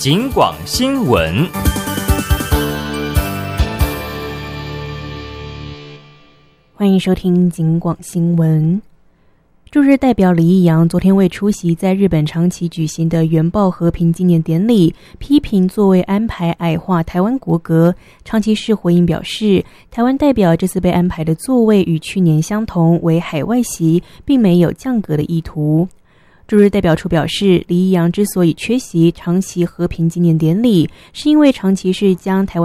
警广新闻。 欢迎收听警广新闻。驻日代表李义洋昨天未出席在日本长崎举行的原爆和平纪念典礼，批评座位安排矮化台湾国格。长崎市回应表示，台湾代表这次被安排的座位与去年相同，为海外席，并没有降格的意图。驻日代表处表示，李义洋之所以缺席长崎和平纪念典礼，是因为长崎市将台湾